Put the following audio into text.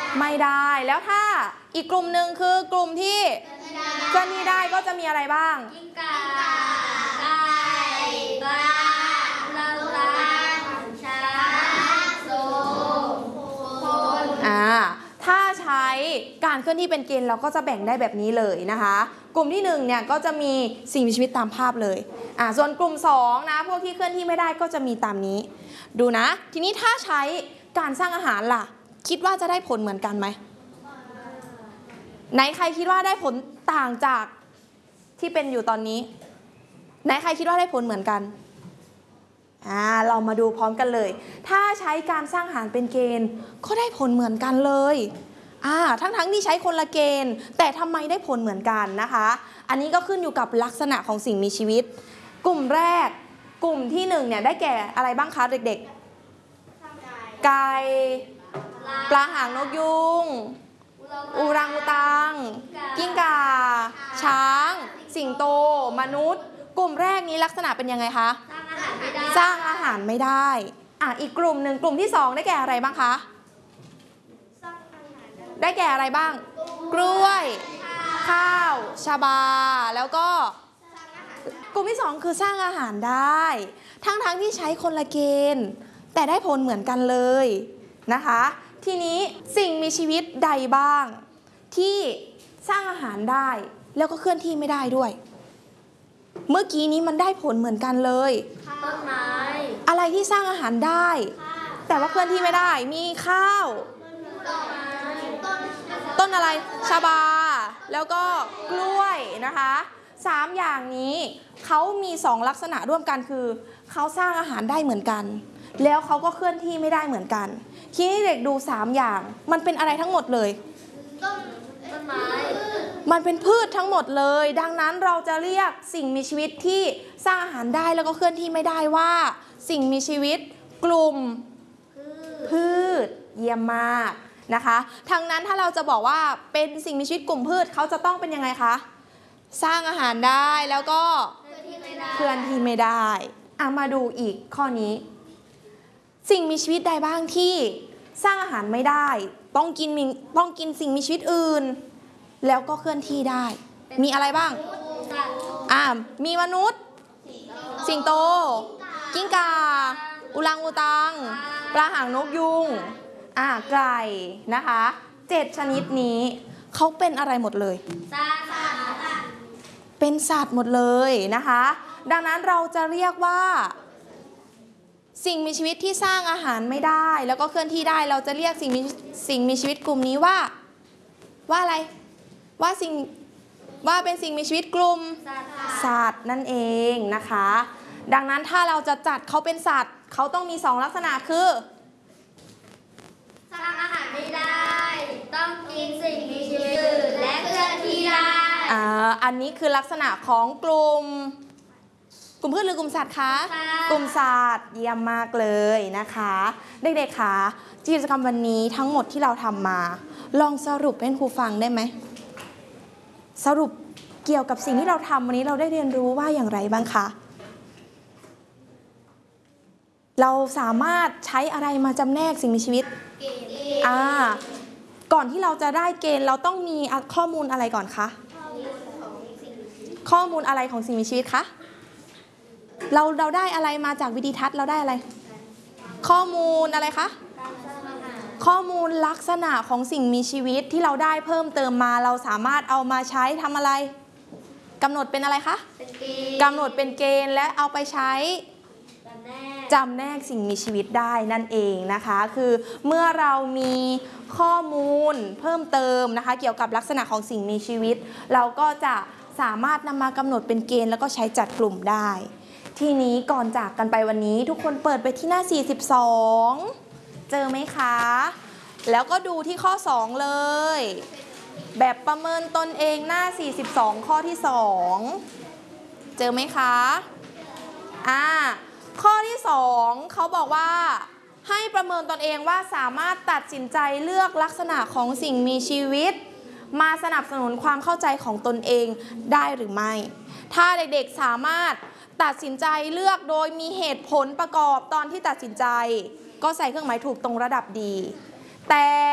ไม่ได้แล้วถ้าอีกกลุ่มหนึ่งคือกลุ่มที่เคลื่อนที่ได้ก็จะมีอะไรบ้างกิ้งก่าไก่ปลาลำช้างโซคนถ้าใช้การเคลื่อนที่เป็นเกณฑ์เราก็จะแบ่งได้แบบนี้เลยนะคะกลุ่มที่1เนี่ยก็จะมีสิ่งมีชีวิตตามภาพเลยส่วนกลุ่ม2นะพวกที่เคลื่อนที่ไม่ได้ก็จะมีตามนี้ดูนะทีนี้ถ้าใช้การสร้างอาหารล่ะคิดว่าจะได้ผลเหมือนกันไหมไหนใครคิดว่าได้ผลต่างจากที่เป็นอยู่ตอนนี้ไหนใครคิดว่าได้ผลเหมือนกันเรามาดูพร้อมกันเลยถ้าใช้การสร้างอาหารเป็นเกณฑ์ก็ได้ผลเหมือนกันเลยทั้งที่ใช้คนละเกณฑ์แต่ทำไมได้ผลเหมือนกันนะคะอันนี้ก็ขึ้นอยู่กับลักษณะของสิ่งมีชีวิตกลุ่มแรกกลุ่มที่1เนี่ยได้แก่อะไรบ้างคะเด็กๆไก่ปลาหางนกยุงอูรังอูตังกิ้งก่าช้างสิงโตมนุษย์กลุ่มแรกนี้ลักษณะเป็นยังไงคะสร้างอาหารไม่ได้อีกกลุ่มหนึ่งกลุ่มที่2ได้แก่อะไรบ้างคะได้แก่อะไรบ้างกล้วยข้าวชาบาแล้วก็กลุ่มที่2คือสร้างอาหารได้ทั้งที่ใช้คนละเกณฑ์แต่ได้ผลเหมือนกันเลยนะคะทีนี้สิ่งมีชีวิตใดบ้างที่สร้างอาหารได้แล้วก็เคลื่อนที่ไม่ได้ด้วยเมื่อกี้นี้มันได้ผลเหมือนกันเลยต้นไม้อะไรที่สร้างอาหารได้แต่ว่าเคลื่อนที่ไม่ได้มีข้าวต้นอะไรชาบาแล้วก็กล้วยนะคะ3อย่างนี้เขามี2ลักษณะร่วมกันคือเขาสร้างอาหารได้เหมือนกันแล้วเขาก็เคลื่อนที่ไม่ได้เหมือนกันทีนี้เด็กดู3อย่างมันเป็นอะไรทั้งหมดเลยต้นไม้มันเป็นพืชทั้งหมดเลยดังนั้นเราจะเรียกสิ่งมีชีวิตที่สร้างอาหารได้แล้วก็เคลื่อนที่ไม่ได้ว่าสิ่งมีชีวิตกลุ่มพืชเยี่ยมมากนะคะทั้งนั้นถ้าเราจะบอกว่าเป็นสิ่งมีชีวิตกลุ่มพืชเขาจะต้องเป็นยังไงคะสร้างอาหารได้แล้วก็เคลื่อนที่ไม่ได้มาดูอีกข้อนี้สิ่งมีชีวิตใดบ้างที่สร้างอาหารไม่ได้ต้องกินสิ่งมีชีวิตอื่นแล้วก็เคลื่อนที่ได้มีอะไรบ้างมีมนุษย์สิงโตกิ้งก่าอูรังอูตังปลาหางนกยุงไก่นะคะ7ชนิดนี้เขาเป็นอะไรหมดเลยเป็นสัตว์หมดเลยนะคะดังนั้นเราจะเรียกว่าสิ่งมีชีวิตที่สร้างอาหารไม่ได้แล้วก็เคลื่อนที่ได้เราจะเรียกสิ่งมีชีวิตกลุ่มนี้ว่าอะไรว่าเป็นสิ่งมีชีวิตกลุ่มสัตว์นั่นเองนะคะดังนั้นถ้าเราจะจัดเขาเป็นสัตว์เขาต้องมี2ลักษณะคือสร้างอาหารไม่ได้ต้องกินสิ่งมีชีวิตอื่นและเคลื่อนที่ได้อันนี้คือลักษณะของกลุ่มพืชหรือกลุ่มสัตว์คะกลุ่มสัตว์เยี่ยมมากเลยนะคะเด็กๆคะกิจกรรมวันนี้ทั้งหมดที่เราทำมาลองสรุปให้ครูฟังได้ไหมสรุปเกี่ยวกับสิ่งที่เราทำวันนี้เราได้เรียนรู้ว่าอย่างไรบ้างคะเราสามารถใช้อะไรมาจำแนกสิ่งมีชีวิตก่อนที่เราจะได้เกณฑ์เราต้องมีข้อมูลอะไรก่อนคะข้อมูลอะไรของสิ่งมีชีวิตคะเราได้อะไรมาจากวิดีทัศน์เราได้อะไรข้อมูลอะไรคะข้อมูลลักษณะของสิ่งมีชีวิตที่เราได้เพิ่มเติมมาเราสามารถเอามาใช้ทำอะไรกำหนดเป็นอะไรคะกำหนดเป็นเกณฑ์และเอาไปใช้จำแนกสิ่งมีชีวิตได้นั่นเองนะคะคือเมื่อเรามีข้อมูลเพิ่มเติมนะคะเกี่ยวกับลักษณะของสิ่งมีชีวิตเราก็จะสามารถนำมากำหนดเป็นเกณฑ์แล้วก็ใช้จัดกลุ่มได้ทีนี้ก่อนจากกันไปวันนี้ทุกคนเปิดไปที่หน้า42เจอไหมคะแล้วก็ดูที่ข้อ2เลยแบบประเมินตนเองหน้า42ข้อที่2เจอไหมคะข้อที่2เขาบอกว่าให้ประเมินตนเองว่าสามารถตัดสินใจเลือกลักษณะของสิ่งมีชีวิตมาสนับสนุนความเข้าใจของตนเองได้หรือไม่ถ้าเด็กๆสามารถตัดสินใจเลือกโดยมีเหตุผลประกอบตอนที่ตัดสินใจก็ใส่เครื่องหมายถูกตรงระดับดีแต่